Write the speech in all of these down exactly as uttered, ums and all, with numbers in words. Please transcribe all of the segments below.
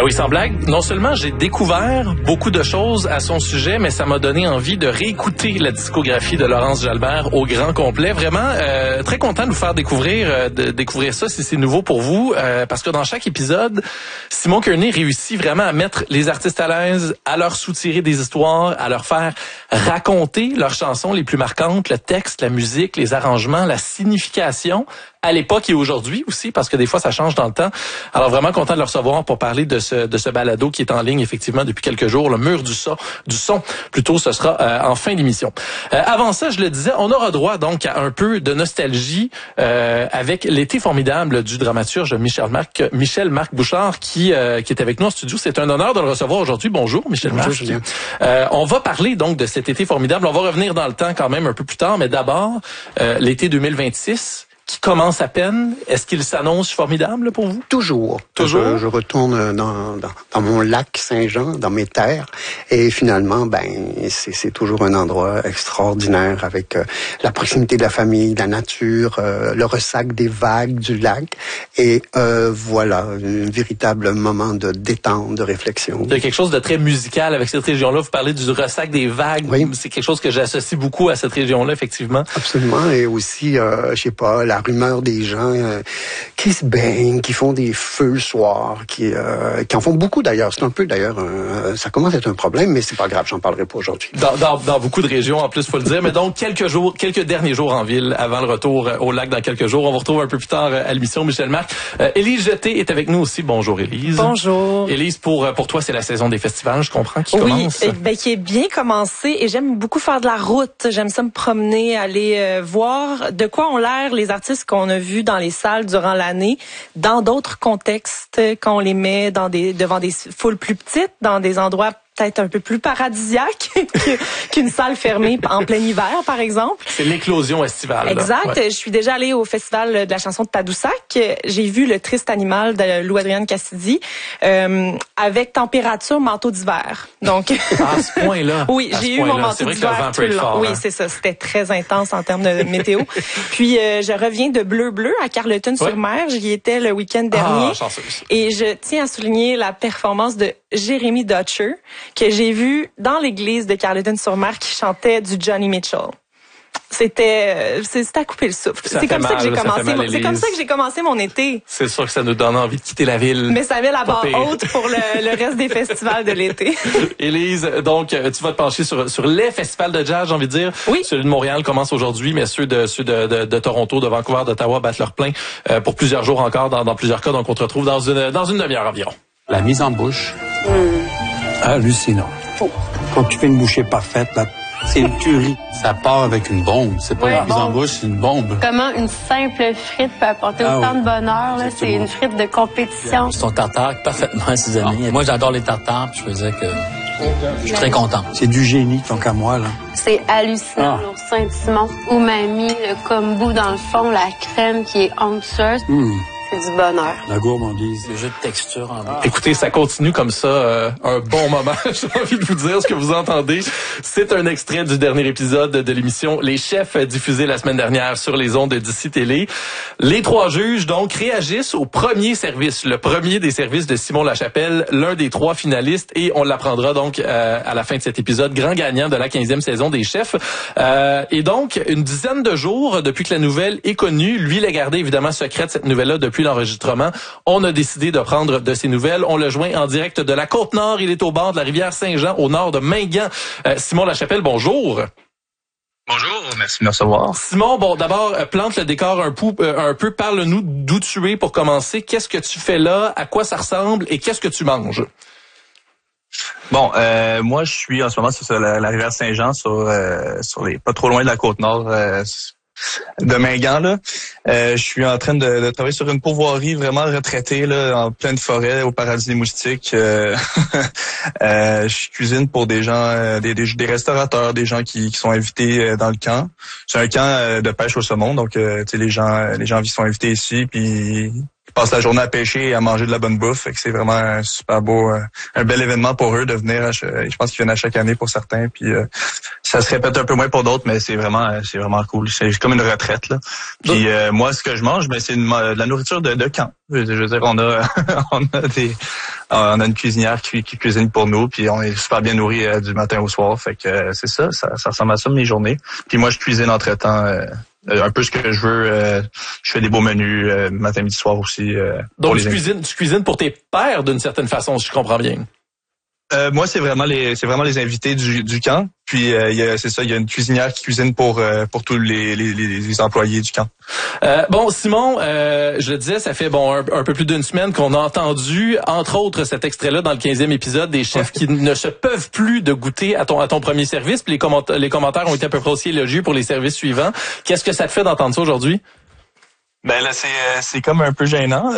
Ah oui, sans blague, non seulement j'ai découvert beaucoup de choses à son sujet, mais ça m'a donné envie de réécouter la discographie de Laurence Jalbert au grand complet. Vraiment, euh, très content de vous faire découvrir euh, de découvrir ça si c'est nouveau pour vous, euh, parce que dans chaque épisode, Simon Kearney réussit vraiment à mettre les artistes à l'aise, à leur soutirer des histoires, à leur faire raconter leurs chansons les plus marquantes, le texte, la musique, les arrangements, la signification, à l'époque et aujourd'hui aussi, parce que des fois, ça change dans le temps. Alors, vraiment content de le recevoir pour parler de ce de ce balado qui est en ligne, effectivement, depuis quelques jours, le mur du son. Du son. Plutôt, ce sera euh, en fin d'émission. Euh, avant ça, je le disais, on aura droit donc à un peu de nostalgie euh, avec l'été formidable du dramaturge Michel Marc Michel Marc Bouchard qui euh, qui est avec nous en studio. C'est un honneur de le recevoir aujourd'hui. Bonjour, Michel Marc. Bonjour, Julien. Euh, on va parler donc de cet été formidable. On va revenir dans le temps quand même un peu plus tard, mais d'abord, euh, l'été deux mille vingt-six qui commence à peine. Est-ce qu'il s'annonce formidable pour vous? Toujours. Toujours? Je, je retourne dans, dans, dans mon lac Saint-Jean, dans mes terres, et finalement, ben, c'est, c'est toujours un endroit extraordinaire avec euh, la proximité de la famille, de la nature, euh, le ressac des vagues du lac, et euh, voilà, un véritable moment de détente, de réflexion. Il y a quelque chose de très musical avec cette région-là. Vous parlez du ressac des vagues. Oui. C'est quelque chose que j'associe beaucoup à cette région-là, effectivement. Absolument, et aussi, euh, je sais pas, la rumeur des gens euh, qui se baignent, qui font des feux le soir, qui euh, qui en font beaucoup d'ailleurs. C'est un peu d'ailleurs, euh, ça commence à être un problème, mais c'est pas grave, j'en parlerai pas aujourd'hui. Dans, dans, dans beaucoup de régions, en plus, faut le dire. Mais donc, quelques jours, quelques derniers jours en ville, avant le retour au lac dans quelques jours. On vous retrouve un peu plus tard à l'émission, Michel Marc. Euh, Élise Jeté est avec nous aussi. Bonjour, Élise. Bonjour. Élise, pour pour toi, c'est la saison des festivals, je comprends, qui oui, commence. Oui, ben, qui est bien commencé. Et j'aime beaucoup faire de la route. J'aime ça me promener, aller euh, voir de quoi ont l'air les artistes qu'on a vus dans les salles durant l'année, dans d'autres contextes, quand on les met dans des devant des foules plus petites, dans des endroits peut-être un peu plus paradisiaque qu'une salle fermée en plein hiver, par exemple. C'est l'éclosion estivale. Exact. Ouais. Je suis déjà allée au festival de la chanson de Tadoussac. J'ai vu Le Triste Animal de Lou-Adrienne Cassidy euh, avec température manteau d'hiver. Donc à ce point-là. Oui, j'ai eu mon manteau d'hiver tout le long. Oui, c'est ça. C'était très intense en termes de météo. Puis euh, je reviens de Bleu Bleu à Carleton-sur-Mer. Ouais. J'y étais le week-end dernier. Ah, chanceuse. Et je tiens à souligner la performance de Jérémy Dutcher, que j'ai vu dans l'église de Carleton-sur-Mer qui chantait du Johnny Mitchell. C'était, c'était à couper le souffle. Ça c'est comme mal, ça que j'ai commencé. mal, mon, c'est comme ça que j'ai commencé mon été. C'est sûr que ça nous donne envie de quitter la ville. Mais ça met la barre haute pour le, le reste des festivals de l'été. Élise, donc tu vas te pencher sur sur les festivals de jazz, j'ai envie de dire. Oui. Celui de Montréal commence aujourd'hui, mais ceux de ceux de, de, de Toronto, de Vancouver, d'Ottawa battent leur plein euh, pour plusieurs jours encore dans, dans plusieurs cas. Donc on te retrouve dans une dans une demi-heure environ. La mise en bouche. Mm. Hallucinant. Oh. Quand tu fais une bouchée parfaite, là, c'est une tuerie. Ça part avec une bombe. C'est pas ouais, une mise en bouche, c'est une bombe. Comment une simple frite peut apporter ah, autant oui. de bonheur. Là, c'est une frite de compétition. C'est ton tartare parfaitement assaisonné. Ah, moi, j'adore les tartares. Je peux dire que je suis très content. C'est du génie, tant qu'à moi, là. C'est hallucinant. Ah. Au Saint-Simon, où m'a mis le kombu dans le fond, la crème qui est onctueuse. Mm. C'est du bonheur. La gourmandise. Le jeu de texture en bas. Écoutez, ça continue comme ça euh, un bon moment. J'ai envie de vous dire ce que vous entendez. C'est un extrait du dernier épisode de l'émission Les Chefs, diffusé la semaine dernière sur les ondes de D'ici Télé. Les trois juges, donc, réagissent au premier service, le premier des services de Simon Lachapelle, l'un des trois finalistes, et on l'apprendra donc euh, à la fin de cet épisode, grand gagnant de la quinzième saison des Chefs. Euh, et donc, une dizaine de jours depuis que la nouvelle est connue, lui l'a gardé évidemment secrète, cette nouvelle-là, depuis l'enregistrement. On a décidé de prendre de ses nouvelles. On le joint en direct de la Côte-Nord. Il est au bord de la rivière Saint-Jean, au nord de Mingan. Euh, Simon Lachapelle, bonjour. Bonjour, merci de me recevoir. Simon, bon, d'abord, euh, plante le décor un peu, euh, un peu. Parle-nous d'où tu es pour commencer. Qu'est-ce que tu fais là? À quoi ça ressemble? Et qu'est-ce que tu manges? Bon, euh, moi, je suis en ce moment sur la, la rivière Saint-Jean, sur, euh, sur les, pas trop loin de la Côte-Nord, euh, de Mingan, là. Euh, je suis en train de, de travailler sur une pourvoirie vraiment retraitée, là, en pleine forêt, au paradis des moustiques. Euh, euh, je cuisine pour des gens, des, des, des restaurateurs, des gens qui, qui sont invités dans le camp. C'est un camp de pêche au saumon, donc euh, tu sais, les gens, les gens sont invités ici, puis ils passent la journée à pêcher et à manger de la bonne bouffe. Fait que c'est vraiment un super beau, un bel événement pour eux de venir. À, je pense qu'ils viennent à chaque année pour certains, puis euh, ça se répète un peu moins pour d'autres, mais c'est vraiment, c'est vraiment cool. C'est comme une retraite, là. Puis euh, moi, ce que je mange, ben c'est une, de la nourriture de, de camp. Je veux dire, on a, on a des, on a une cuisinière qui, qui cuisine pour nous, puis on est super bien nourris euh, du matin au soir. Fait que euh, c'est ça, ça, ça ressemble à ça mes journées. Puis moi, je cuisine entre-temps euh, un peu ce que je veux. Euh, je fais des beaux menus euh, matin, midi, soir aussi. Euh, Donc tu cuisines, tu cuisines pour tes pairs d'une certaine façon, si je comprends bien. Euh, moi, c'est vraiment les, c'est vraiment les invités du, du camp. Puis, euh, y a, c'est ça, il y a une cuisinière qui cuisine pour euh, pour tous les, les, les employés du camp. Euh, bon, Simon, euh, je le disais, ça fait bon un, un peu plus d'une semaine qu'on a entendu, entre autres, cet extrait-là dans le quinzième épisode des chefs qui ne se peuvent plus de goûter à ton à ton premier service. Puis les, commenta- les commentaires ont été à peu près aussi élogieux pour les services suivants. Qu'est-ce que ça te fait d'entendre ça aujourd'hui? Ben là, c'est c'est comme un peu gênant.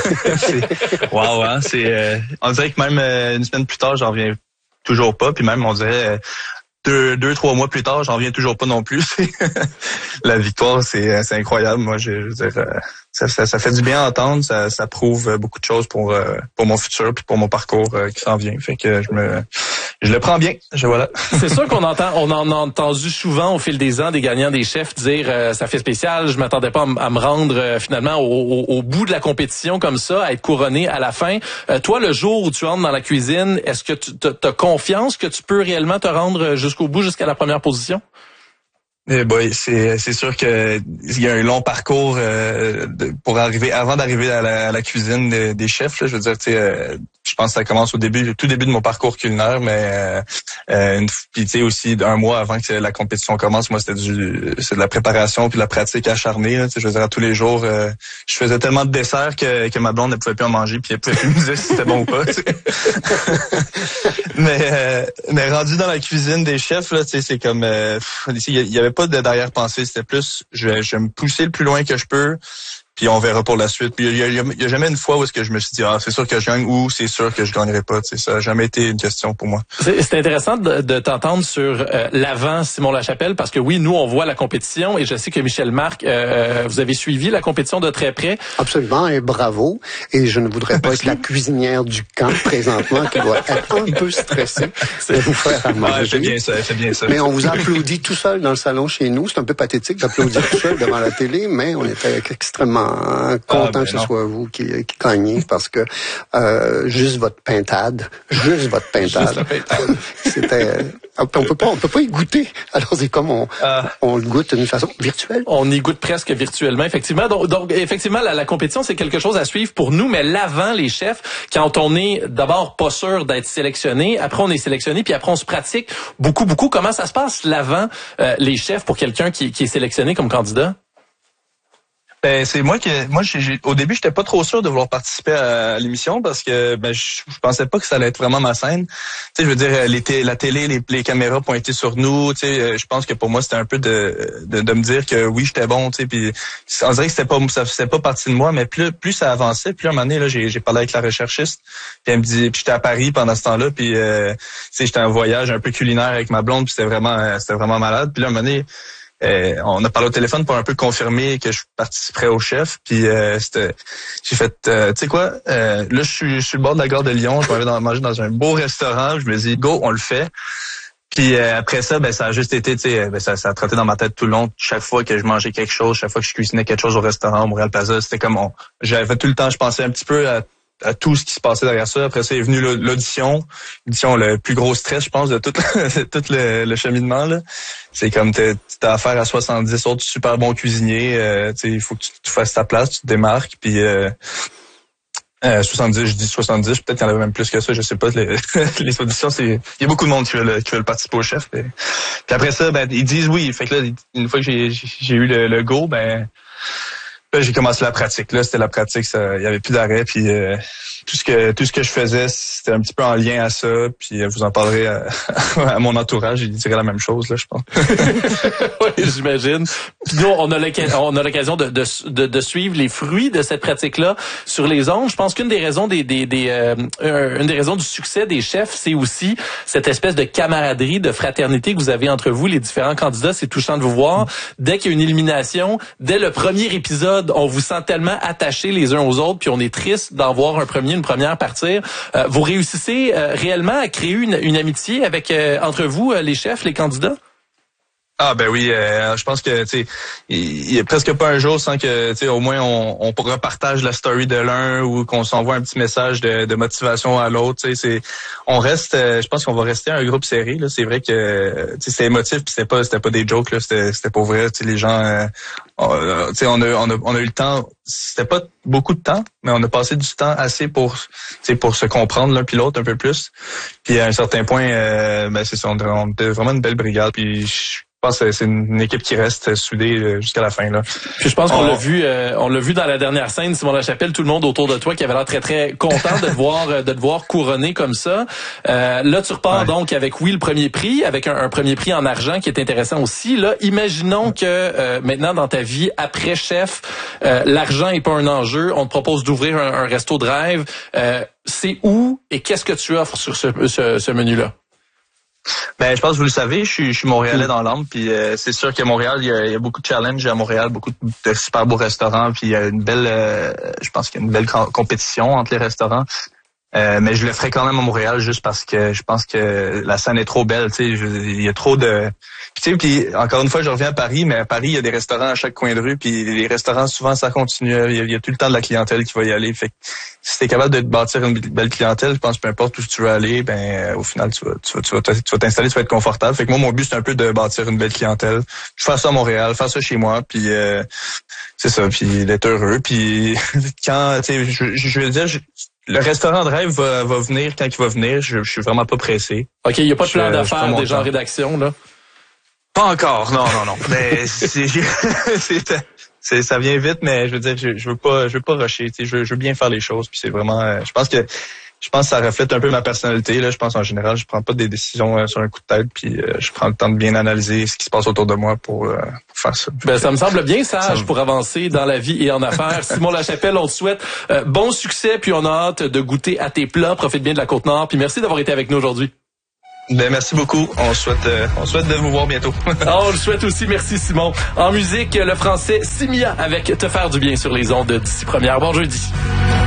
Wow, hein, c'est euh, on dirait que même euh, une semaine plus tard, j'en reviens toujours pas. Puis même, on dirait euh, deux, deux, trois mois plus tard, j'en reviens toujours pas non plus. La victoire, c'est c'est incroyable. Moi, je, je veux dire, euh, ça, ça, ça fait du bien à entendre. Ça, ça prouve beaucoup de choses pour euh, pour mon futur puis pour mon parcours euh, qui s'en vient. Fait que je me je le prends bien. Je voilà. C'est sûr qu'on entend, on en a entendu souvent au fil des ans des gagnants des chefs dire euh, ça fait spécial. Je m'attendais pas à, m- à me rendre euh, finalement au, au, au bout de la compétition comme ça, à être couronné à la fin. Euh, toi, le jour où tu entres dans la cuisine, est-ce que tu as confiance que tu peux réellement te rendre jusqu'au bout, jusqu'à la première position? Eh boy, c'est c'est sûr que il y a un long parcours euh, de, pour arriver avant d'arriver à la, à la cuisine de, des chefs. Là, je veux dire, tu sais, euh, je pense que ça commence au début, au tout début de mon parcours culinaire, mais euh, euh, une, puis tu sais aussi un mois avant que la compétition commence, moi c'était du c'est de la préparation puis de la pratique acharnée. Là, tu sais, je veux dire, à tous les jours, euh, je faisais tellement de desserts que que ma blonde ne pouvait plus en manger puis elle pouvait plus me dire si c'était bon ou pas. Tu sais. mais euh, mais rendu dans la cuisine des chefs, là, tu sais, c'est comme euh, ici il y avait pas de derrière-pensée, c'était plus je vais, je vais me pousser le plus loin que je peux, puis on verra pour la suite. Puis il y a, y a, y a jamais une fois où est-ce que je me suis dit ah c'est sûr que je gagne ou c'est sûr que je gagnerai pas. Tu sais, ça n'a jamais été une question pour moi. C'est, c'est intéressant de, de t'entendre sur euh, l'avant Simon Lachapelle parce que oui, nous on voit la compétition et je sais que Michel Marc, euh, vous avez suivi la compétition de très près. Absolument, et bravo. Et je ne voudrais pas être la cuisinière du camp présentement qui doit être un peu stressée de vous faire à manger. Ouais, c'est bien ça, c'est bien ça. Mais on vous applaudit tout seul dans le salon chez nous. C'est un peu pathétique d'applaudir tout seul devant la télé, mais on était extrêmement content ah, ben que ce non. soit vous qui, qui gagnez parce que euh, juste votre pintade, juste votre pintade, c'était, on peut pas, on peut pas y goûter. Alors c'est comme on, euh, on le goûte d'une façon virtuelle. On y goûte presque virtuellement, effectivement. Donc, donc effectivement, la, la compétition c'est quelque chose à suivre pour nous, mais l'avant les chefs, quand on est d'abord pas sûr d'être sélectionné, après on est sélectionné, puis après on se pratique beaucoup, beaucoup. Comment ça se passe l'avant euh, les chefs pour quelqu'un qui, qui est sélectionné comme candidat? Ben c'est moi qui moi j'ai, j'ai au début j'étais pas trop sûr de vouloir participer à, à l'émission parce que ben je, je pensais pas que ça allait être vraiment ma scène. Tu sais je veux dire les t- la télé les, les caméras pointaient sur nous, tu sais je pense que pour moi c'était un peu de de, de me dire que oui j'étais bon, tu sais puis on dirait que c'était pas ça faisait pas partie de moi mais plus plus ça avançait plus à un moment donné là j'ai j'ai parlé avec la recherchiste puis elle me dit puis j'étais à Paris pendant ce temps-là puis euh, tu sais j'étais en voyage un peu culinaire avec ma blonde puis c'était vraiment c'était vraiment malade puis là à un moment donné Euh, on a parlé au téléphone pour un peu confirmer que je participerais au chef. Puis euh, c'était, j'ai fait, euh, tu sais quoi, euh, là je suis, je suis le bord de la gare de Lyon, je m'en vais dans, manger dans un beau restaurant. Je me dis go, on le fait. Puis euh, après ça, ben ça a juste été, tu sais, ben ça, ça a trotté dans ma tête tout le long. Chaque fois que je mangeais quelque chose, chaque fois que je cuisinais quelque chose au restaurant au Montréal Plaza, c'était comme on, j'avais tout le temps, je pensais un petit peu à à tout ce qui se passait derrière ça. Après ça est venu l'audition. L'audition, le plus gros stress, je pense, de tout, tout le, le cheminement. Là. C'est comme t'as, t'as affaire à soixante-dix autres super bons cuisiniers. Euh, il faut que tu, tu fasses ta place, tu te démarques. Puis euh, euh, soixante-dix, je dis soixante-dix, peut-être qu'il y en avait même plus que ça, je sais pas. Les, les auditions, c'est il y a beaucoup de monde qui veulent, qui veulent participer au chef. Et, puis après ça, ben ils disent oui. Fait que là, une fois que j'ai, j'ai eu le, le go, ben là, j'ai commencé la pratique. Là, c'était la pratique, ça, il y avait plus d'arrêt. Puis euh, tout ce que tout ce que je faisais, c'était un petit peu en lien à ça. Puis euh, vous en parlerez à, à mon entourage, il dirait la même chose, là, je pense. Oui, j'imagine. Puis nous, on a l'occasion, on a l'occasion de, de, de, de suivre les fruits de cette pratique-là sur les ondes. Je pense qu'une des raisons des, des, des euh, une des raisons du succès des chefs, c'est aussi cette espèce de camaraderie, de fraternité que vous avez entre vous, les différents candidats. C'est touchant de vous voir. Dès qu'il y a une élimination, dès le premier épisode, on vous sent tellement attachés les uns aux autres, puis on est triste d'en voir un premier, une première partir. Euh, vous réussissez euh, réellement à créer une, une amitié avec euh, entre vous, euh, les chefs, les candidats? Ah ben oui, euh, je pense que tu sais, il y a presque pas un jour sans que tu sais au moins on, on repartage la story de l'un ou qu'on s'envoie un petit message de, de motivation à l'autre. Tu sais, c'est on reste, euh, je pense qu'on va rester un groupe serré. Là, c'est vrai que tu sais c'était émotif, puis c'était pas c'était pas des jokes là, c'était c'était pour vrai. Tu sais les gens, euh, on, tu sais on a on a on a eu le temps. C'était pas beaucoup de temps, mais on a passé du temps assez pour tu sais pour se comprendre l'un puis l'autre un peu plus. Puis à un certain point, euh, ben c'est ça, on, on était vraiment une belle brigade. Puis je pense que c'est une équipe qui reste soudée jusqu'à la fin là. Puis je pense qu'on on... l'a vu, euh, on l'a vu dans la dernière scène, Simon Lachapelle, tout le monde autour de toi qui avait l'air très très content de te voir, de te voir couronné comme ça. Euh, là, tu repars ouais. donc avec oui le premier prix, avec un, un premier prix en argent qui est intéressant aussi. Là, imaginons que euh, maintenant dans ta vie après chef, euh, l'argent est pas un enjeu. On te propose d'ouvrir un, un resto drive. Euh, c'est où et qu'est-ce que tu offres sur ce, ce, ce menu-là? Ben, je pense que vous le savez, je suis, je suis Montréalais dans l'âme, puis euh, c'est sûr qu'à Montréal, il y, a, il y a beaucoup de challenges à Montréal, beaucoup de super beaux restaurants, puis il y a une belle, euh, je pense qu'il y a une belle compétition entre les restaurants. Euh, mais je le ferai quand même à Montréal juste parce que je pense que la scène est trop belle, tu sais, il y a trop de... Puis, tu sais, puis encore une fois, je reviens à Paris, mais à Paris, il y a des restaurants à chaque coin de rue, puis les restaurants, souvent, ça continue, il y a, il y a tout le temps de la clientèle qui va y aller. Fait que si t'es capable de te bâtir une belle clientèle, je pense peu importe où tu veux aller, ben euh, au final, tu vas, tu vas, tu vas, tu vas t'installer, tu vas être confortable. Fait que moi, mon but, c'est un peu de bâtir une belle clientèle. Je fais ça à Montréal, faire ça chez moi, puis euh, c'est ça, puis d'être heureux. Puis quand, tu sais, je, je, je veux dire... Je, le restaurant de rêve va, va venir quand il va venir. Je, je suis vraiment pas pressé. OK, il n'y a pas de plan d'affaires déjà en rédaction, là? Pas encore, non, non, non. Mais c'est, c'est, c'est, ça vient vite, mais je veux dire, je, je veux pas, je veux pas rusher. Tu sais, je, veux, je veux bien faire les choses. Puis c'est vraiment, euh, je pense que, je pense que ça reflète un peu ma personnalité. Là, je pense en général, je prends pas des décisions euh, sur un coup de tête. Puis euh, je prends le temps de bien analyser ce qui se passe autour de moi pour, euh, pour faire ça. Ben ça me semble bien sage me... pour avancer dans la vie et en affaires. Simon Lachapelle, on te souhaite euh, bon succès. Puis on a hâte de goûter à tes plats. Profite bien de la Côte-Nord. Puis merci d'avoir été avec nous aujourd'hui. Ben merci beaucoup. On souhaite, euh, on souhaite de vous voir bientôt. On le souhaite aussi. Merci Simon. En musique, le français Simia avec Te faire du bien sur les ondes d'ici première. Bon jeudi.